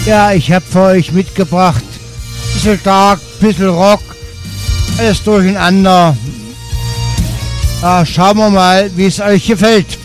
Ja, ich habe für euch mitgebracht. Bisschen Dark, bisschen Rock, alles durcheinander. Ja, schauen wir mal, wie es euch gefällt.